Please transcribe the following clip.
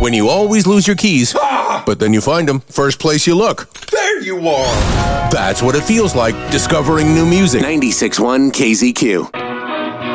When you always lose your keys, but then you find them first place you look. There you are. That's what it feels like discovering new music. 96.1 KZQ.